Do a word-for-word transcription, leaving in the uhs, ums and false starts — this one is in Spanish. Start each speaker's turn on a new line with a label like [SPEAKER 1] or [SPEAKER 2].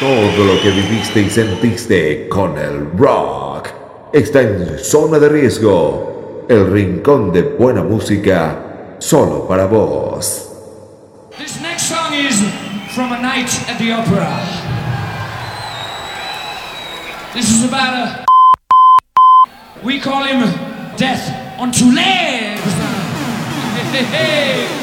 [SPEAKER 1] Todo lo que viviste y sentiste con el rock está en Zona de Riesgo, el rincón de buena música solo para vos.
[SPEAKER 2] This next song is from a night at the opera. This is about a... We call him Death on Two Legs. Hey, hey, hey.